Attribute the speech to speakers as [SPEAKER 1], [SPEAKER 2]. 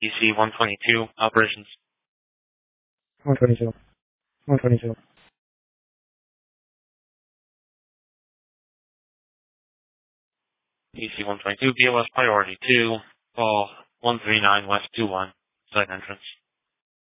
[SPEAKER 1] EC-122, operations.
[SPEAKER 2] 122. 122.
[SPEAKER 1] EC-122, BOS priority 2, call 139 West 21, site entrance.